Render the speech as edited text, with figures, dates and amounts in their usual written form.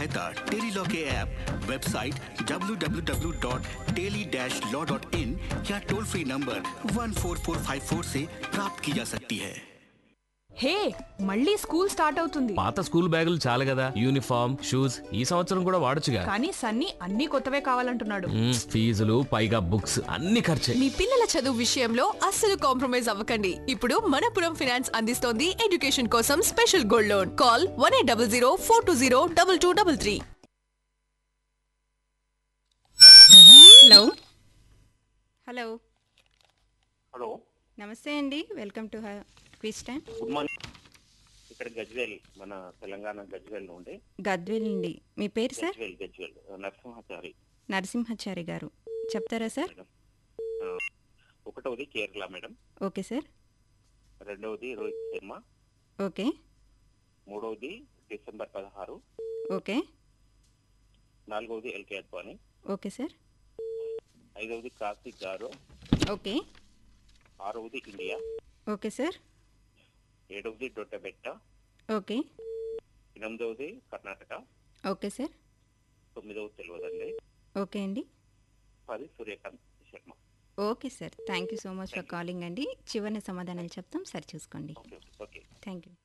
सहायता टेलीलॉ के app, website www.teli-law.in या टोल फ्री नंबर 14454 से प्राप्त की जा सकती है। హే, మళ్ళీ స్కూల్ స్టార్ట్ అవుతుంది. పాత స్కూల్ బ్యాగులు చాలు కదా, యూనిఫామ్ షూస్ ఈ సంవత్సరం కూడా వాడొచ్చుగా. కానీ సన్నీ అన్ని కొత్తవే కావాలంటున్నాడు. ఫీజులు పైగా బుక్స్ అన్ని ఖర్చే. మీ పిల్లల చదువు విషయంలో అస్సలు కాంప్రమైజ్ అవ్వకండి. ఇప్పుడు మనపురం ఫైనాన్స్ అందిస్తోంది ఎడ్యుకేషన్ కోసం special gold loan. Call 1800 420 2233. Hello hello hello, నమస్తే అండి, welcome to quiz time. Good morning. ఇక్కడ గజ్వేల్, మన తెలంగాణ గజ్వేల్ నుండి. గద్వేల్ అండి. మీ పేరు సార్? గజ్వేల్ నరసింహాచారి. నరసింహాచారి గారు చెప్తారా sir? ఒకటవది Kerala madam. Okay sir. రెండవది రోహిత్ శర్మ. ఓకే. మూడవది డిసెంబర్ 16. ఓకే. నాలుగవది ఎల్కే అద్వానీ. Okay sir. ఐదవది కార్తిక్ గారు. ఓకే. ఆరవది ఇండియా. Okay sir. ఏడవది డొట్టబెట్ట. ఓకే. ఎనిమిదవది కర్ణాటక. Okay sir. తొమ్మిదవది తెలియదండి. ఓకే అండి. 10 Surya Kant Sharma. Okay sir, thank you so much for calling అండి. చివరిన సమాధానాలు చెప్తాం, సరి చూసుకోండి. ఓకే. Thank you.